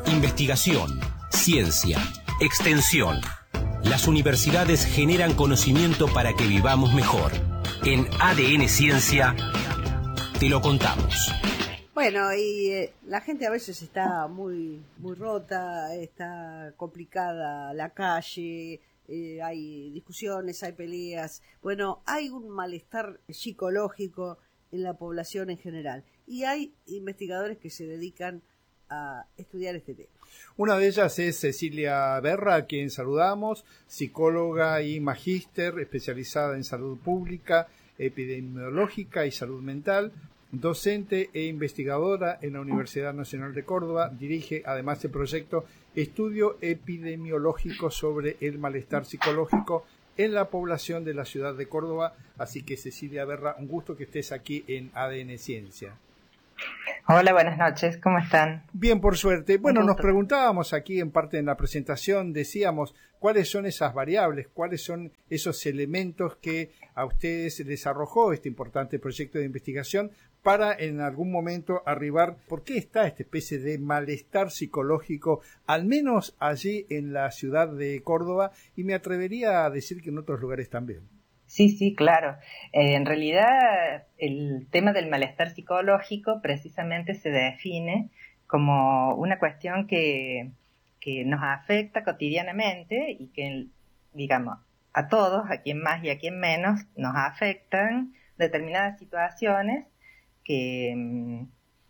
Investigación, ciencia, extensión. Las universidades generan conocimiento para que vivamos mejor. En ADN Ciencia te lo contamos. Bueno, y la gente a veces está muy rota, está complicada la calle, hay discusiones, hay peleas. Bueno, hay un malestar psicológico en la población en general y hay investigadores que se dedican a estudiar este tema. Una de ellas es Cecilia Berra, a quien saludamos, psicóloga y magíster especializada en salud pública, epidemiológica y salud mental, docente e investigadora en la Universidad Nacional de Córdoba. Dirige además el proyecto Estudio Epidemiológico sobre el Malestar Psicológico en la población de la ciudad de Córdoba. Así que, Cecilia Berra, un gusto que estés aquí en ADN Ciencia. Hola, buenas noches, ¿cómo están? Bien, por suerte. Bueno, nos preguntábamos aquí en parte en la presentación, decíamos, ¿cuáles son esas variables, cuáles son esos elementos que a ustedes les arrojó este importante proyecto de investigación para en algún momento arribar? ¿Por qué está esta especie de malestar psicológico, al menos allí en la ciudad de Córdoba, y me atrevería a decir que en otros lugares también? Sí, claro. En realidad, el tema del malestar psicológico precisamente se define como una cuestión que nos afecta cotidianamente y que, digamos, a todos, a quien más y a quien menos, nos afectan determinadas situaciones que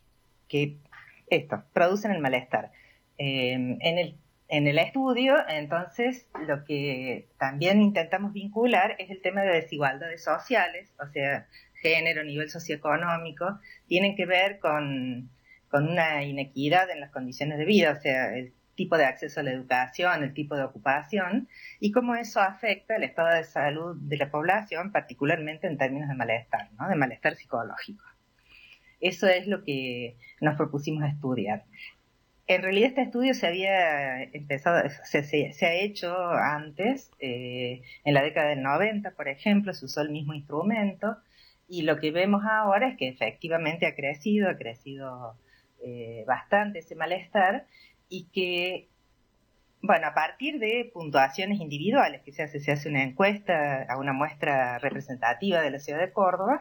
producen el malestar. En el estudio, entonces, lo que también intentamos vincular es el tema de desigualdades sociales, o sea, género, nivel socioeconómico, tienen que ver con una inequidad en las condiciones de vida, o sea, el tipo de acceso a la educación, el tipo de ocupación, y cómo eso afecta el estado de salud de la población, particularmente en términos de malestar, ¿no? De malestar psicológico. Eso es lo que nos propusimos estudiar. En realidad este estudio se había empezado, se ha hecho antes, en la década del 90, por ejemplo, se usó el mismo instrumento, y lo que vemos ahora es que efectivamente ha crecido bastante ese malestar, y que, bueno, a partir de puntuaciones individuales que se hace una encuesta a una muestra representativa de la ciudad de Córdoba,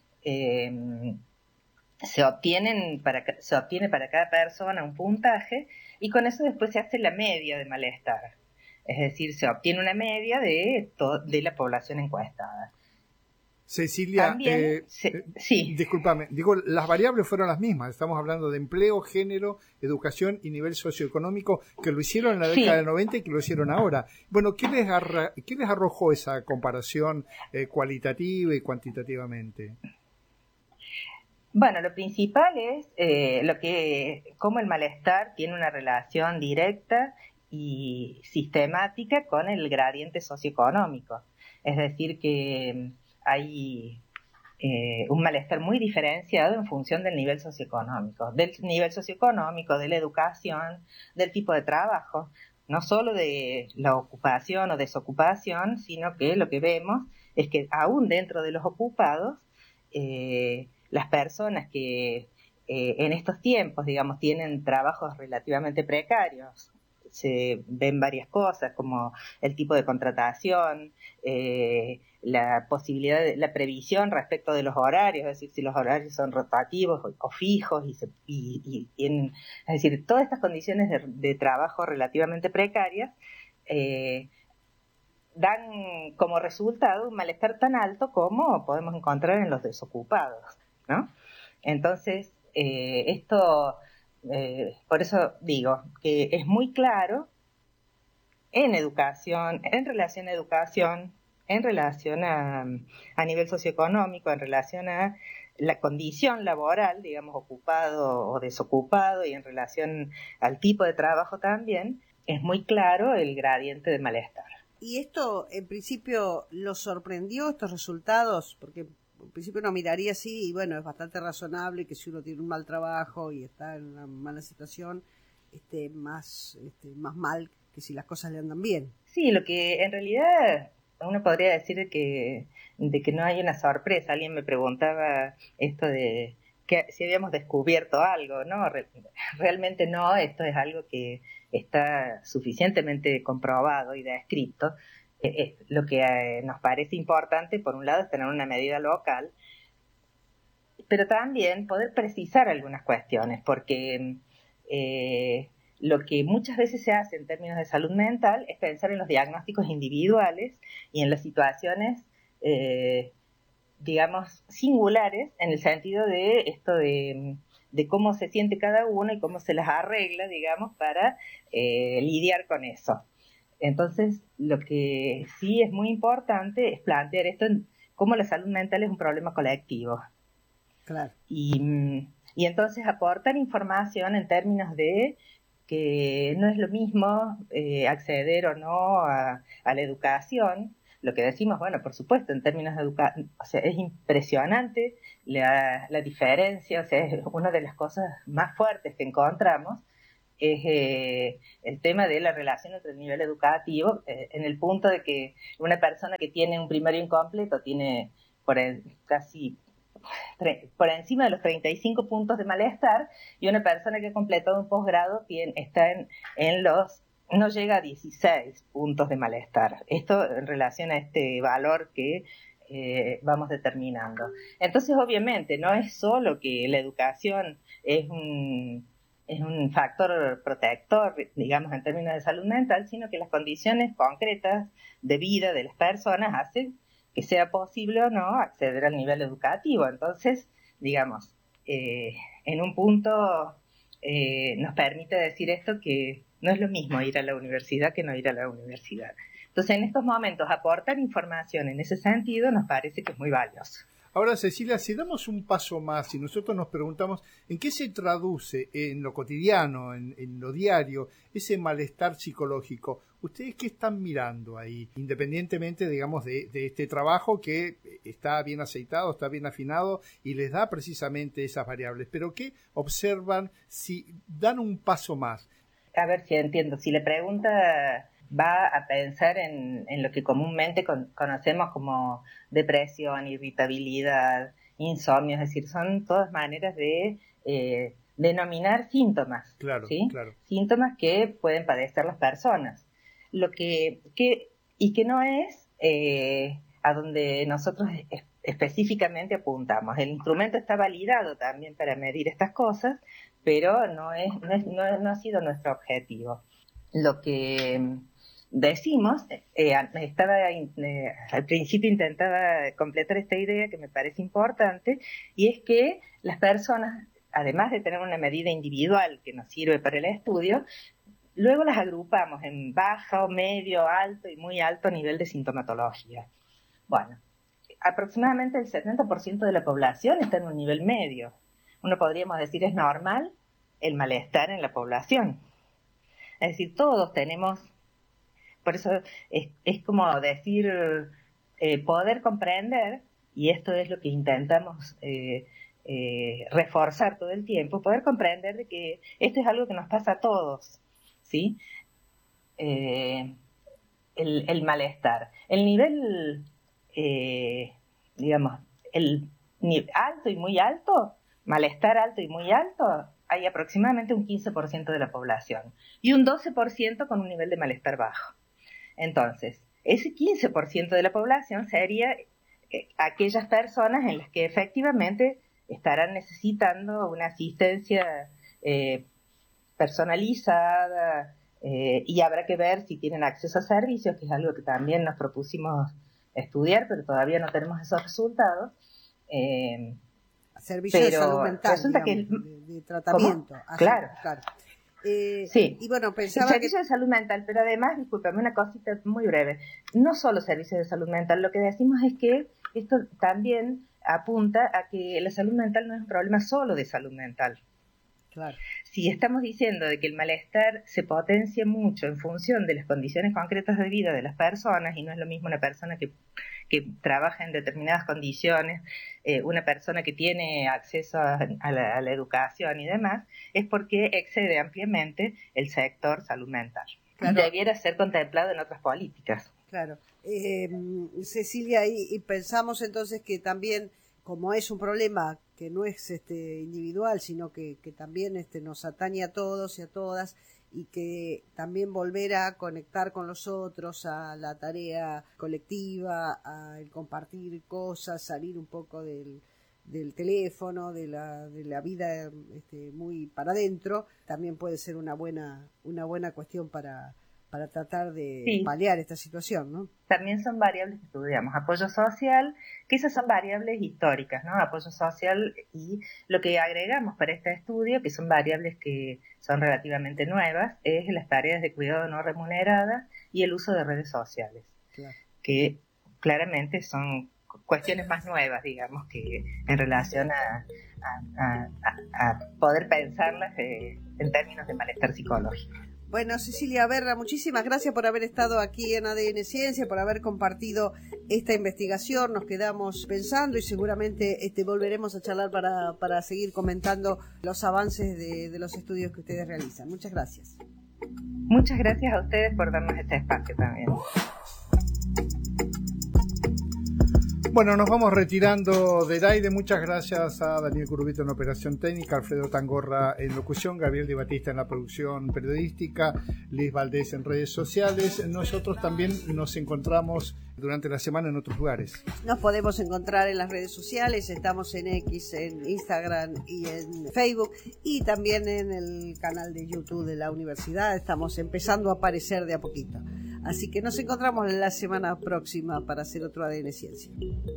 se obtiene para cada persona un puntaje, y con eso después se hace la media de malestar. Es decir, se obtiene una media de la población encuestada. Cecilia, También, sí. Discúlpame, digo, las variables fueron las mismas. Estamos hablando de empleo, género, educación y nivel socioeconómico, que lo hicieron en la década del 90 y que lo hicieron ahora. Bueno, ¿qué les arrojó esa comparación cualitativa y cuantitativamente? Bueno, lo principal es cómo el malestar tiene una relación directa y sistemática con el gradiente socioeconómico. Es decir, que hay un malestar muy diferenciado en función del nivel socioeconómico, de la educación, del tipo de trabajo, no solo de la ocupación o desocupación, sino que lo que vemos es que aún dentro de los ocupados, las personas que en estos tiempos, digamos, tienen trabajos relativamente precarios, se ven varias cosas como el tipo de contratación, la posibilidad de la previsión respecto de los horarios, es decir, si los horarios son rotativos o fijos, y tienen, es decir, todas estas condiciones de trabajo relativamente precarias dan como resultado un malestar tan alto como podemos encontrar en los desocupados, ¿no? Entonces, por eso digo que es muy claro en educación, en relación a educación, en relación a nivel socioeconómico, en relación a la condición laboral, digamos, ocupado o desocupado, y en relación al tipo de trabajo también, es muy claro el gradiente de malestar. ¿Y esto, en principio, lo sorprendió, estos resultados? Porque en principio uno miraría así, y bueno, es bastante razonable que si uno tiene un mal trabajo y está en una mala situación, esté más mal que si las cosas le andan bien. Sí, lo que en realidad uno podría decir de que no hay una sorpresa. Alguien me preguntaba esto de que si habíamos descubierto algo, ¿no? Realmente no, esto es algo que está suficientemente comprobado y descrito. Lo que nos parece importante, por un lado, es tener una medida local, pero también poder precisar algunas cuestiones, porque lo que muchas veces se hace en términos de salud mental es pensar en los diagnósticos individuales y en las situaciones, digamos, singulares, en el sentido de esto de cómo se siente cada uno y cómo se las arregla, digamos, para lidiar con eso. Entonces, lo que sí es muy importante es plantear esto en cómo la salud mental es un problema colectivo. Claro. Y entonces aportar información en términos de que no es lo mismo acceder o no a la educación. Lo que decimos, bueno, por supuesto, en términos de educación, o sea, es impresionante la diferencia, o sea, es una de las cosas más fuertes que encontramos, es el tema de la relación entre el nivel educativo, en el punto de que una persona que tiene un primario incompleto tiene casi por encima de los 35 puntos de malestar, y una persona que ha completado un posgrado está en los, no llega a 16 puntos de malestar. Esto en relación a este valor que vamos determinando. Entonces, obviamente, no es solo que la educación es un factor protector, digamos, en términos de salud mental, sino que las condiciones concretas de vida de las personas hacen que sea posible o no acceder al nivel educativo. Entonces, digamos, en un punto nos permite decir esto, que no es lo mismo ir a la universidad que no ir a la universidad. Entonces, en estos momentos, aportar información en ese sentido nos parece que es muy valioso. Ahora, Cecilia, si damos un paso más y nosotros nos preguntamos en qué se traduce en lo cotidiano, en lo diario, ese malestar psicológico, ¿ustedes qué están mirando ahí? Independientemente, digamos, de este trabajo que está bien aceitado, está bien afinado y les da precisamente esas variables, pero ¿qué observan si dan un paso más? A ver si entiendo. Si la pregunta va a pensar en lo que comúnmente conocemos como depresión, irritabilidad, insomnio, es decir, son todas maneras de denominar síntomas, claro, ¿sí? Claro. Síntomas que pueden padecer las personas. Lo que no es a donde nosotros específicamente apuntamos. El instrumento está validado también para medir estas cosas, pero no ha sido nuestro objetivo. Lo que decimos, al principio intentaba completar esta idea que me parece importante, y es que las personas, además de tener una medida individual que nos sirve para el estudio, luego las agrupamos en bajo, medio, alto y muy alto nivel de sintomatología. Bueno, aproximadamente el 70% de la población está en un nivel medio. Uno podríamos decir, es normal el malestar en la población. Es decir, todos tenemos, por eso es como decir, poder comprender, y esto es lo que intentamos reforzar todo el tiempo, poder comprender de que esto es algo que nos pasa a todos, ¿sí? El malestar. El nivel, digamos, alto y muy alto, malestar alto y muy alto, hay aproximadamente un 15% de la población y un 12% con un nivel de malestar bajo. Entonces, ese 15% de la población sería aquellas personas en las que efectivamente estarán necesitando una asistencia personalizada, y habrá que ver si tienen acceso a servicios, que es algo que también nos propusimos estudiar, pero todavía no tenemos esos resultados. Servicios de salud mental, resulta digamos, de tratamiento. Así, claro. Sí. Y bueno, pensaba servicios de salud mental, pero además, discúlpame, una cosita muy breve. No solo servicios de salud mental, lo que decimos es que esto también apunta a que la salud mental no es un problema solo de salud mental. Claro. Si estamos diciendo de que el malestar se potencia mucho en función de las condiciones concretas de vida de las personas, y no es lo mismo una persona que trabaja en determinadas condiciones, una persona que tiene acceso a la educación y demás, es porque excede ampliamente el sector salud mental. Claro. Debiera ser contemplado en otras políticas. Claro. Cecilia, y pensamos entonces que también como es un problema que no es individual, sino que también nos atañe a todos y a todas, y que también volver a conectar con los otros, a la tarea colectiva, a el compartir cosas, salir un poco del teléfono, de la vida muy para adentro, también puede ser una buena cuestión para tratar de paliar esta situación, ¿no? También son variables que estudiamos, apoyo social, que esas son variables históricas, ¿no? Apoyo social, y lo que agregamos para este estudio, que son variables que son relativamente nuevas, es las tareas de cuidado no remuneradas y el uso de redes sociales, claro, que claramente son cuestiones más nuevas, digamos, que en relación a poder pensarlas en términos de malestar psicológico. Bueno, Cecilia Berra, muchísimas gracias por haber estado aquí en ADN Ciencia, por haber compartido esta investigación. Nos quedamos pensando y seguramente volveremos a charlar para seguir comentando los avances de los estudios que ustedes realizan. Muchas gracias. Muchas gracias a ustedes por darnos este espacio también. Bueno, nos vamos retirando del aire. Muchas gracias a Daniel Curubito en operación técnica, Alfredo Tangorra en locución, Gabriel Di Batista en la producción periodística, Liz Valdés en redes sociales. Nosotros también nos encontramos durante la semana en otros lugares. Nos podemos encontrar en las redes sociales, estamos en X, en Instagram y en Facebook, y también en el canal de YouTube de la universidad. Estamos empezando a aparecer de a poquito. Así que nos encontramos la semana próxima para hacer otro ADN Ciencia.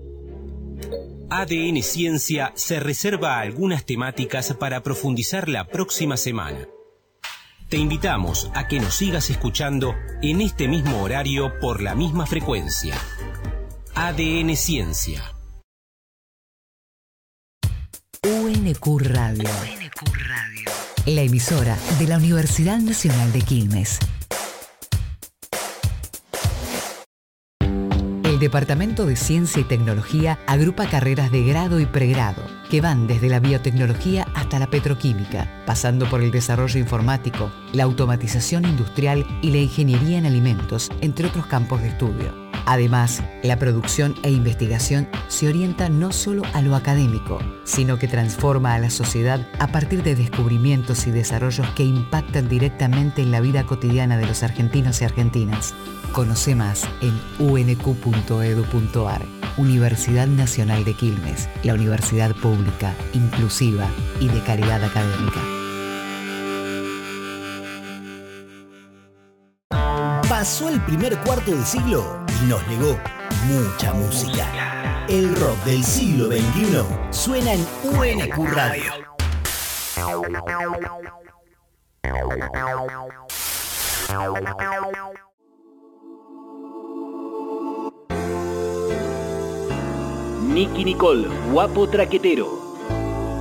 ADN Ciencia se reserva algunas temáticas para profundizar la próxima semana. Te invitamos a que nos sigas escuchando en este mismo horario por la misma frecuencia. ADN Ciencia. UNQ Radio. La emisora de la Universidad Nacional de Quilmes. El Departamento de Ciencia y Tecnología agrupa carreras de grado y pregrado, que van desde la biotecnología hasta la petroquímica, pasando por el desarrollo informático, la automatización industrial y la ingeniería en alimentos, entre otros campos de estudio. Además, la producción e investigación se orienta no solo a lo académico, sino que transforma a la sociedad a partir de descubrimientos y desarrollos que impactan directamente en la vida cotidiana de los argentinos y argentinas. Conoce más en unq.edu.ar. Universidad Nacional de Quilmes, la universidad pública, inclusiva y de calidad académica. Pasó el primer cuarto de siglo y nos legó mucha música. El rock del siglo XXI suena en UNQ Radio. Nicky Nicole, guapo traquetero.